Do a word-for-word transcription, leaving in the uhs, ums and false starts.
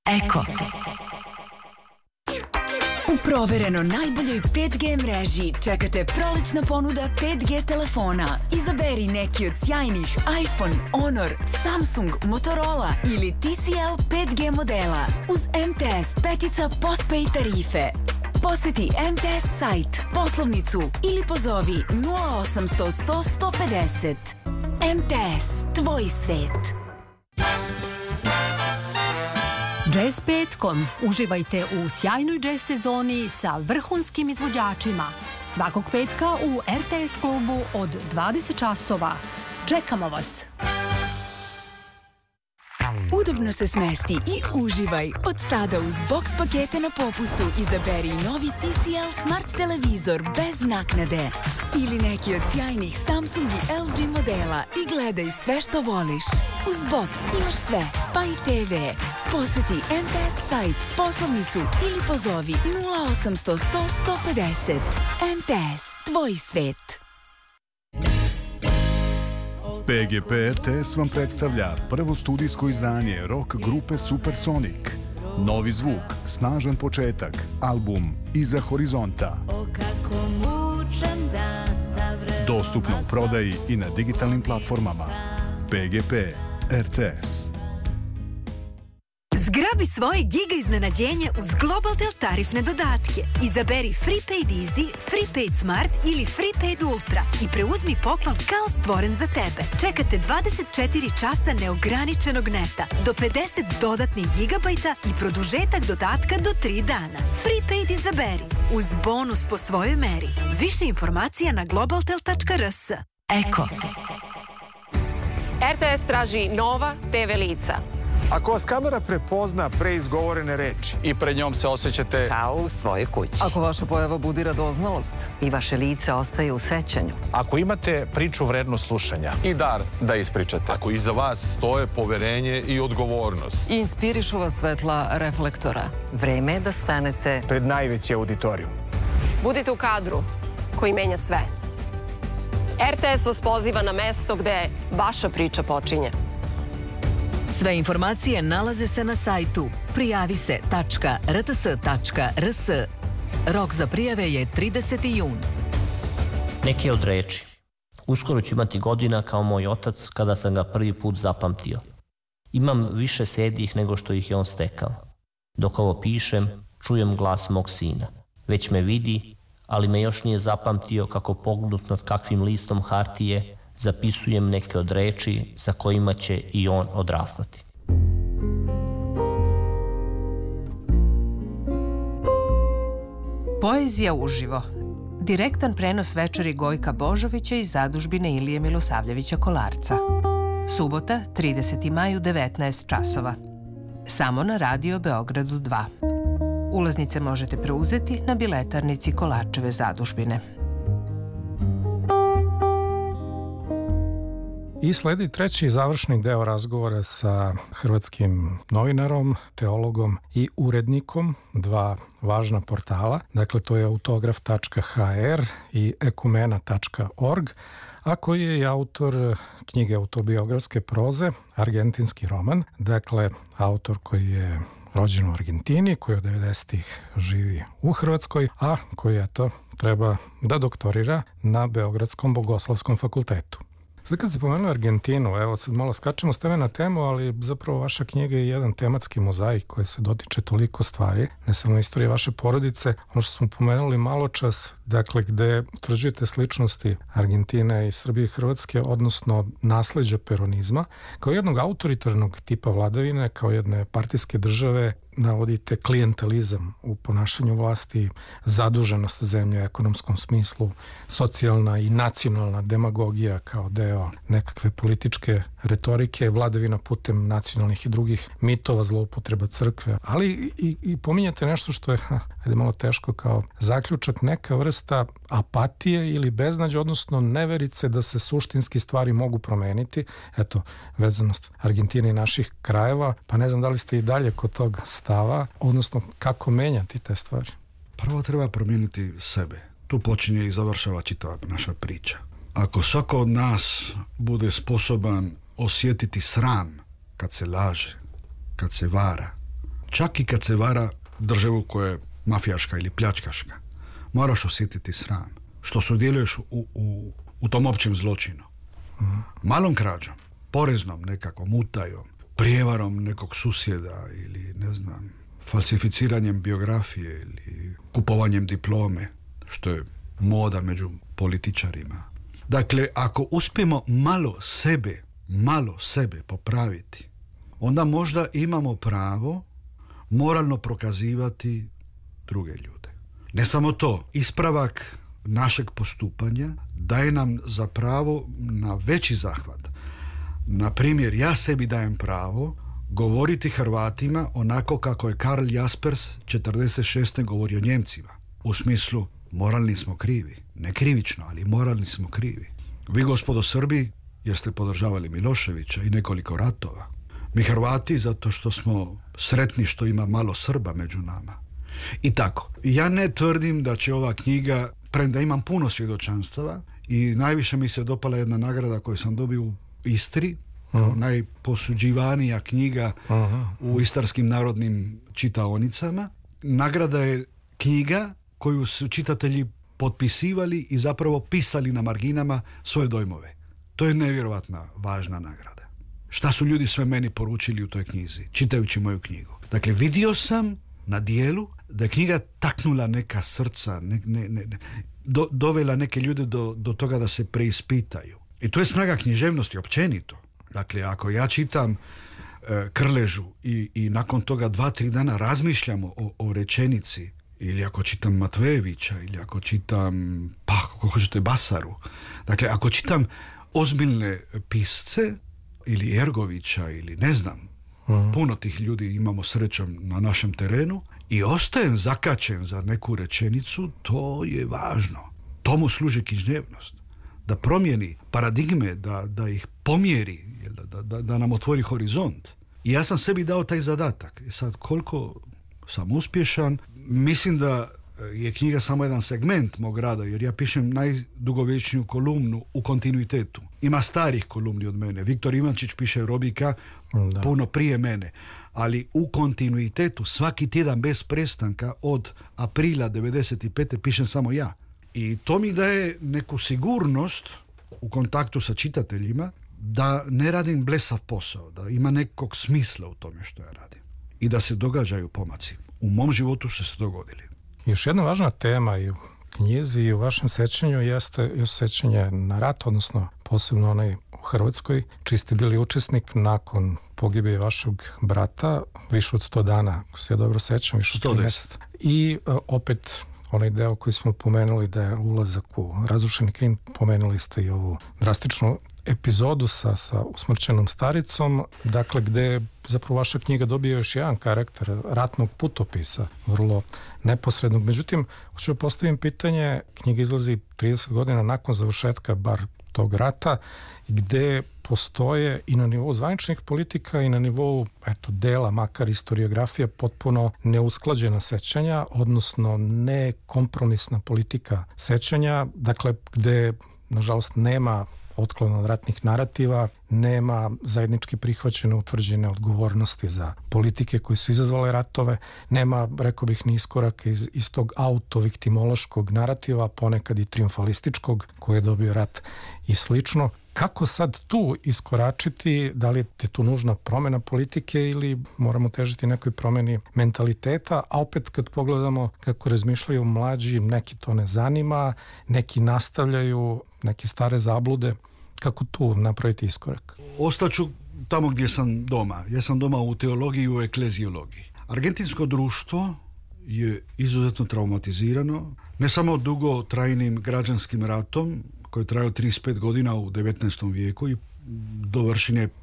Eko. U provereno najboljoj pet G mreži čekate prolećna ponuda pet G telefona. Izaberi neki od sjajnih iPhone, Honor, Samsung, Motorola ili T C L pet G modela uz M T S petica postpaid tarife. Poseti M T S sajt, poslovnicu ili pozovi nula osamsto sto sto pedeset. M T S, tvoj svet. Jazz petkom. Uživajte u sjajnoj jazz sezoni sa vrhunskim izvođačima. Svakog petka u R T S klubu od dvadeset časova. Čekamo vas! Udobno se smesti i uživaj. Od sada uz box pakete na popustu izaberi novi T C L Smart televizor bez naknade. Ili neki od sjajnih Samsung i L G modela i gledaj sve što voliš. Uz box imaš sve, pa i T V. Poseti M T S sajt, poslovnicu ili pozovi nula osamsto sto sto pedeset. M T S, tvoj svet. P G P R T S vam predstavlja prvo studijsko izdanje rock grupe Supersonic. Novi zvuk, snažan početak, album Iza horizonta. Dostupno u prodaji i na digitalnim platformama. P G P R T S. Zgrabi svoje giga iznenađenje uz Globaltel tarifne dodatke. Izaberi Freepaid Easy, Freepaid Smart ili Freepaid Ultra i preuzmi poklon kao stvoren za tebe. Čekate dvadeset četiri časa neograničenog neta, do pedeset dodatnih gigabajta i produžetak dodatka do tri dana. Freepaid izaberi, uz bonus po svojoj meri. Više informacija na globaltel tačka r s. Eko. R T S traži nova T V lica. Ako vas kamera prepozna pre izgovorene reči i pred njom se osjećate kao u svojoj kući. Ako vaša pojava budi radoznalost i vaše lice ostaje u sećanju. Ako imate priču vrednu slušanja i dar da ispričate. Ako iza vas stoje poverenje i odgovornost. I inspirišu vas svetla reflektora. Vreme je da stanete pred najveći auditorijum. Budite u kadru koji menja sve. R T S vas poziva na mesto gde vaša priča počinje. Sve informacije nalaze se na sajtu prijavi se tačka r t s tačka r s. Rok za prijave je trideseti jun. Neke od reči. Uskoro ću imati godina kao moj otac kada sam ga prvi put zapamtio. Imam više sedih nego što ih je on stekao. Dok ovo pišem, čujem glas mog sina. Već me vidi, ali me još nije zapamtio kako pognut nad kakvim listom hartije zapisujem neke od reči sa kojima će i on odrastati. Poezija uživo. Direktan prenos večeri Gojka Božovića iz zadužbine Ilije Milosavljevića Kolarca. Subota, trideseti maj u devetnaest časova. Samo na Radio Beogradu dva. Ulaznice možete preuzeti na biletarnici Kolarčeve zadužbine. I sledi treći završni deo razgovora sa hrvatskim novinarom, teologom i urednikom dva važna portala. Dakle, to je autograf tačka h r i ekumena tačka org, a koji je i autor knjige autobiografske proze, argentinski roman. Dakle, autor koji je rođen u Argentini, koji od devedesetih živi u Hrvatskoj, a koji, eto, treba da doktorira na Beogradskom bogoslovskom fakultetu. Sad kad se pomenuli Argentinu, evo sad malo skačemo s teme na temu, ali zapravo vaša knjiga je jedan tematski mozaik koji se dotiče toliko stvari, ne samo istorije vaše porodice, ono što smo pomenuli malo čas, dakle gde utvrđujete sličnosti Argentine i Srbije i Hrvatske, odnosno nasleđa peronizma, kao jednog autoritarnog tipa vladavine, kao jedne partijske države, navodite klijentelizam u ponašanju vlasti, zaduženost zemlje u ekonomskom smislu, socijalna i nacionalna demagogija kao deo nekakve političke retorike, vladavina putem nacionalnih i drugih mitova, zloupotreba crkve, ali i, i pominjate nešto što je, ha, ajde malo teško, kao zaključak, neka vrsta apatije ili beznađa, odnosno neverice da se suštinski stvari mogu promeniti. Eto, vezanost Argentine i naših krajeva, pa ne znam da li ste i dalje kod tog stava, odnosno kako menjati te stvari. Prvo treba promijeniti sebe. Tu počinje i završava čitava naša priča. Ako svako od nas bude sposoban osjetiti sram kad se laže, kad se vara, čak i kad se vara državu koja je mafijaška ili pljačkaška, moraš osjetiti sram što sudjeluješ u, u, u tom općem zločinu. Mm. Malom krađom, poreznom nekakvom utajom, prijevarom nekog susjeda ili ne znam, falsificiranjem biografije ili kupovanjem diplome, što je moda među političarima. Dakle, ako uspijemo malo sebe, malo sebe popraviti, onda možda imamo pravo moralno prokazivati druge ljude. Ne samo to, ispravak našeg postupanja daje nam za pravo na veći zahvat. Na primjer, ja sebi dajem pravo govoriti Hrvatima onako kako je Karl Jaspers četrdeset šeste govorio Njemcima. U smislu, moralni smo krivi. Ne krivično, ali moralni smo krivi. Vi, gospodo Srbi, jer ste podržavali Miloševića i nekoliko ratova. Mi Hrvati, zato što smo sretni što ima malo Srba među nama. I tako. Ja ne tvrdim da će ova knjiga, premda imam puno svjedočanstava, i najviše mi se dopala jedna nagrada koju sam dobio u Istri, kao uh-huh. najposuđivanija knjiga uh-huh. u istarskim narodnim čitaonicama. Nagrada je knjiga koju su čitatelji potpisivali i zapravo pisali na marginama svoje dojmove. To je nevjerovatna važna nagrada. Šta su ljudi sve meni poručili u toj knjizi, čitajući moju knjigu. Dakle, vidio sam na dijelu da je knjiga taknula neka srca, ne, ne, ne, do, dovela neke ljude do, do toga da se preispitaju. I to je snaga književnosti općenito. Dakle, ako ja čitam e, Krležu i, i nakon toga dva, tri dana razmišljamo o, o rečenici, ili ako čitam Matvejevića, ili ako čitam, pa ako hoćete, Basaru. Dakle, ako čitam ozbiljne pisce, ili Ergovića, ili ne znam, uh-huh. puno tih ljudi imamo srećom na našem terenu, i ostajem zakačen za neku rečenicu, to je važno. Tomu služi književnost. Da promijeni paradigme, da, da ih pomjeri, da, da, da nam otvori horizont. I ja sam sebi dao taj zadatak. I sad, koliko sam uspješan, mislim da je knjiga samo jedan segment mog rada, jer ja pišem najdugovječniju kolumnu u kontinuitetu. Ima starih kolumni od mene. Viktor Ivančić piše Robika da. puno prije mene. Ali u kontinuitetu svaki tjedan bez prestanka od aprila devedeset pete pišem samo ja. I to mi daje neku sigurnost u kontaktu sa čitateljima da ne radim blesav posao, da ima nekog smisla u tome što ja radim. I da se događaju pomaci. U mom životu su se dogodili. Još jedna važna tema i u knjizi i u vašem sećanju jeste još sećanje na rat, odnosno posebno onaj u Hrvatskoj, čiji ste bili učesnik nakon pogibije vašeg brata, više od sto dana, ako se ja dobro sećam, više od sto deset. I uh, opet onaj deo koji smo pomenuli da je ulazak u razrušeni Krim, pomenuli ste i ovu drastičnu epizodu sa, sa usmrćenom staricom, dakle gde zapravo vaša knjiga dobije još jedan karakter ratnog putopisa, vrlo neposrednog. Međutim, hoću da postavim pitanje, knjiga izlazi trideset godina nakon završetka bar tog rata, gde postoje i na nivou zvaničnih politika i na nivou eto, dela, makar historiografija, potpuno neusklađena sećanja, odnosno nekompromisna politika sećanja, dakle gde nažalost nema otklona od ratnih narativa, nema zajednički prihvaćene utvrđene odgovornosti za politike koje su izazvale ratove, nema, rekao bih, ni iskoraka iz, iz tog autoviktimološkog narativa, ponekad i triumfalističkog, koji je dobio rat i slično. Kako sad tu iskoračiti, da li je tu nužna promjena politike ili moramo težiti nekoj promjeni mentaliteta, a opet kad pogledamo kako razmišljaju mlađi, neki to ne zanima, neki nastavljaju neke stare zablude, kako tu napraviti iskorak? Ostaću tamo gdje sam doma. Ja sam doma u teologiji i u ekleziologiji. Argentinsko društvo je izuzetno traumatizirano, ne samo dugotrajnim građanskim ratom, koji je trajao trideset pet godina u devetnaestom vijeku i dovršen je